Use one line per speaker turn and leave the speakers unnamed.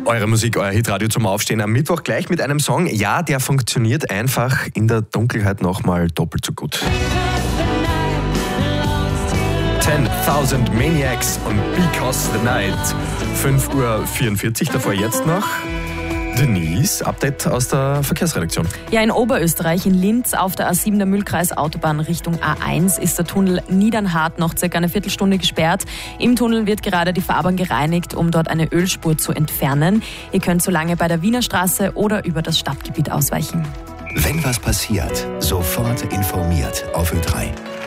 Eure Musik, euer Hitradio zum Aufstehen am Mittwoch gleich mit einem Song. Ja, der funktioniert einfach in der Dunkelheit nochmal doppelt so gut. 10,000 Maniacs und Because the Night. 5:44 Uhr, davor jetzt noch Denise, Update aus der Verkehrsredaktion.
Ja, in Oberösterreich, in Linz, auf der A7 der Mühlkreisautobahn Richtung A1 ist der Tunnel Niedernhart noch circa eine Viertelstunde gesperrt. Im Tunnel wird gerade die Fahrbahn gereinigt, um dort eine Ölspur zu entfernen. Ihr könnt so lange bei der Wiener Straße oder über das Stadtgebiet ausweichen.
Wenn was passiert, sofort informiert auf Ö3.